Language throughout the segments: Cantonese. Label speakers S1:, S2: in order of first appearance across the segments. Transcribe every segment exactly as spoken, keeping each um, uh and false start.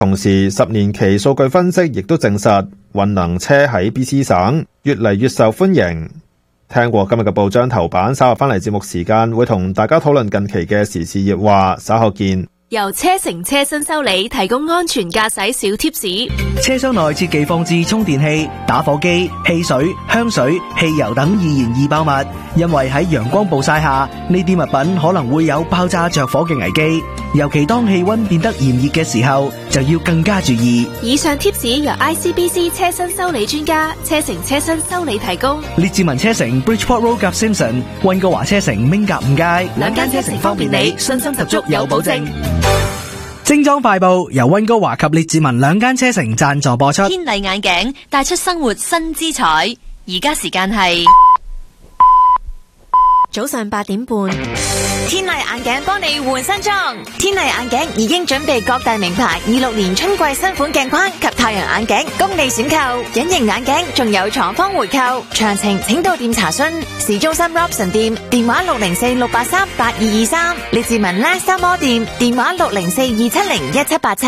S1: 同時，十年期數據分析亦都證實，混能車喺 B C 省越嚟越受歡迎。聽過今日嘅報章頭版，稍後返嚟節目時間會同大家討論近期嘅時事熱話，稍後見。
S2: 由車成車新修理提供安全駕駛小貼士。
S3: 車廂內設忌放置充電器、打火機、汽水、香水、汽油等易燃易爆物，因為喺陽光暴曬下，呢啲物品可能會有爆炸着火嘅危機。尤其當氣溫變得炎熱嘅時候，就要更加注意。
S2: 以上貼士由 I C B C 車身修理專家車成車身修理提供。
S3: 列治文車城 Bridgeport Road 夾 Simpson， 溫哥華車城 Ming 夾五街，
S2: 兩間車城方便你，信心十足有保證。
S3: 精裝快報由溫哥華及列治文兩間車城贊助播出。
S2: 天麗眼鏡帶出生活新姿彩。而家時間係早上八點半。
S4: 天麗眼鏡幫你換新裝。天麗眼鏡已經準備各大名牌二六年春季新款鏡框及太陽眼鏡供你選購。隱形眼鏡仲有廠方回購，詳情請到店查詢。市中心 Robson 店電話六零四六八三八二二三，列治文拉沙摩店電話六零四二七零一七八七。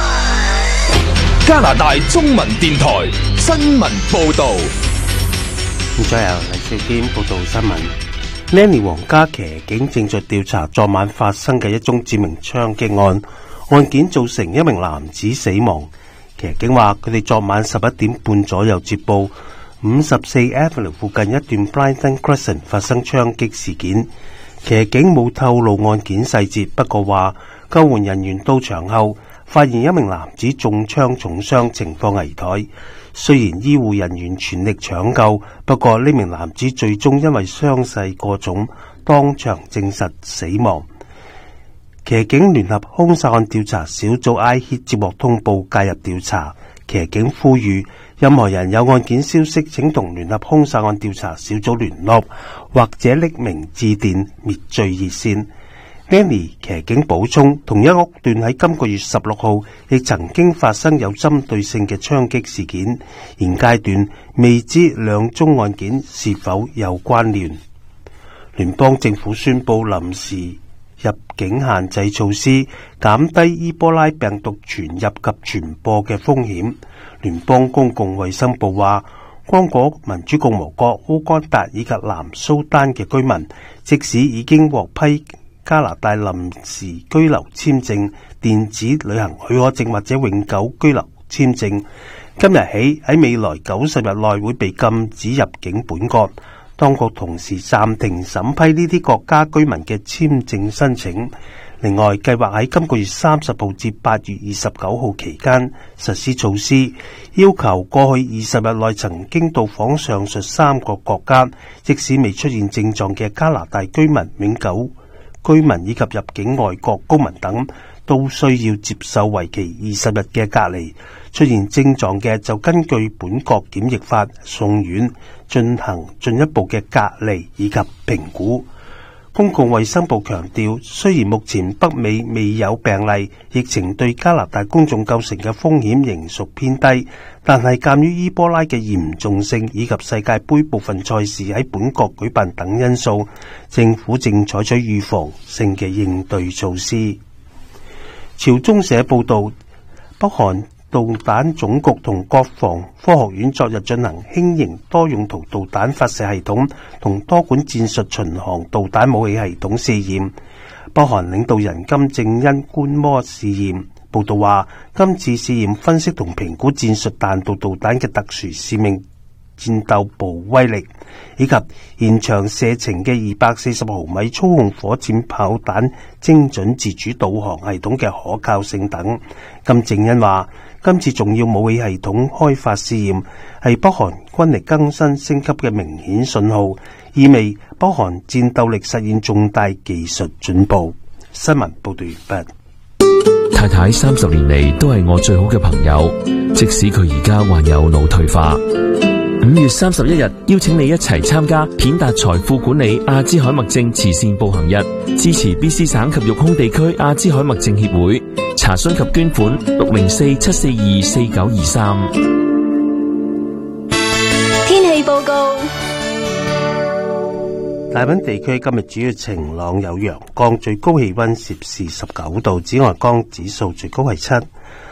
S5: 加拿大中文電台新聞報道。
S6: 現在由黎少堅報道新聞。Lenny 皇家騎警正在調查昨晚發生嘅一宗致命槍擊案，案件造成一名男子死亡。騎警話佢哋昨晚十一點半左右接報，五十四 Avenue 附近一段 Blyden Crescent 發生槍擊事件。騎警冇透露案件細節，不過話救援人員到場後發現一名男子中槍重傷，情況危殆。雖然醫護人員全力搶救，不過呢名男子最終因為傷勢過重，當場證實死亡。騎警聯合兇殺案調查小組 I H I T 接獲通報介入調查。騎警呼籲任何人有案件消息，請同聯合兇殺案調查小組聯絡，或者匿名致電滅罪熱線。Lenny 騎警補充，同一屋段喺今個月十六號亦曾經發生有針對性嘅槍擊事件，現階段未知兩宗案件是否有關聯。聯邦政府宣布臨時入境限制措施，減低伊波拉病毒傳入及傳播嘅風險。聯邦公共衛生部話，剛果民主共和國、烏干達以及南蘇丹嘅居民，即使已經獲批加拿大臨時居留簽證、電子旅行許可證或者永久居留簽證，今日起喺未來九十日內會被禁止入境本國。當局同時暫停審批呢啲國家居民嘅簽證申請。另外，計劃喺今個月三十號至八月二十九號期間實施措施，要求過去二十日內曾經到訪上述三個國家，即使未出現症狀嘅加拿大居民、永久居民以及入境外國公民等，都需要接受為期二十日嘅隔離。出現症狀嘅就根據本國檢疫法送院進行進一步嘅隔離以及評估。公共衛生部強調，雖然目前北美未有病例，疫情對加拿大公眾構成嘅風險仍屬偏低，但係鑑於伊波拉嘅嚴重性以及世界盃部分賽事喺本國舉辦等因素，政府正採取預防性嘅應對措施。朝中社報道，北韓導彈總局同國防科學院昨日進行輕型多用途導彈發射系統同多管戰術巡航導彈武器系統試驗。北韓領導人金正恩觀摩試驗。報道話，今次試驗分析同評估戰術彈道導彈嘅特殊使命戰鬥部威力，以及延長射程嘅二百四十毫米操控火箭炮彈精準自主導航系統嘅可靠性等。金正恩話，今次重要武器系統開發試驗係北韓軍力更新升級嘅明顯信號，意味北韓戰鬥力實現重大技術進步。新聞報道完畢。
S7: 太太三十年嚟都係我最好嘅朋友，即使佢而家患有腦退化。五月三十一日，邀請你一齊參加片達財富管理阿茲海默症慈善步行日，支持 B C 省及育空地區阿茲海默症協會。查詢及捐款六零四七四二四九二三。
S2: 天氣報告。
S6: 大品地區今日主要晴朗有陽光，最高氣溫攝氏十九度，紫外光指數最高係七。